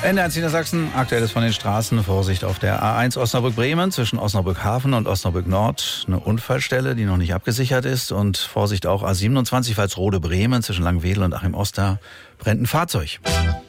NDR Niedersachsen, aktuelles von den Straßen. Vorsicht auf der A1 Osnabrück-Bremen zwischen Osnabrück-Hafen und Osnabrück-Nord. Eine Unfallstelle, die noch nicht abgesichert ist. Und Vorsicht auch A27 Pfalzrode-Bremen zwischen Langwedel und Achim Oster brennt ein Fahrzeug.